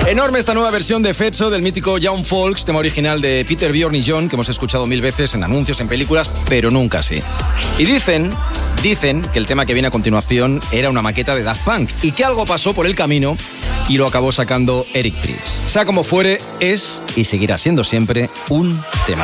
Enorme esta nueva versión de Fetso del mítico Young Folks, tema original de Peter, Bjorn y John, que hemos escuchado 1000 veces en anuncios, en películas, pero nunca así. Y dicen que el tema que viene a continuación era una maqueta de Daft Punk y que algo pasó por el camino y lo acabó sacando Eric Prydz. Sea como fuere, es y seguirá siendo siempre un tema.